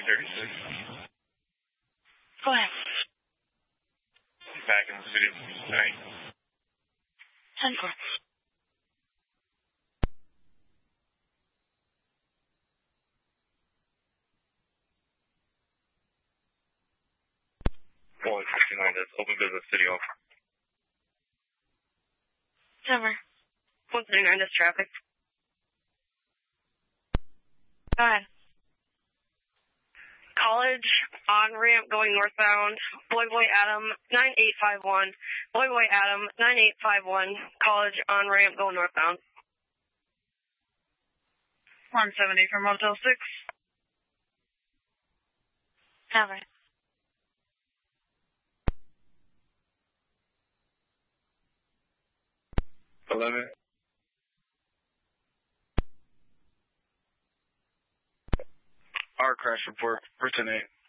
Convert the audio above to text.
336. Go ahead. Back in the city tonight. 10-4. Only 69, that's open business city off. 10-4. 139, that's traffic. Go ahead. College, on-ramp going northbound, Boy Adam, 9851. Boy Adam, 9851. College, on-ramp going northbound. 170 from Motel 6. 10-4. Our crash report for tonight.